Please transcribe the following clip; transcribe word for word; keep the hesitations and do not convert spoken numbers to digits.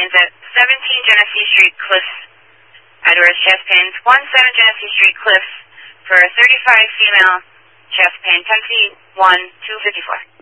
pains at seventeen Genesee Street, Cliffs. Edwards chest pains, seventeen Genesee Street, Cliffs, for thirty-five female chest pain, ten feet, one, two fifty-four.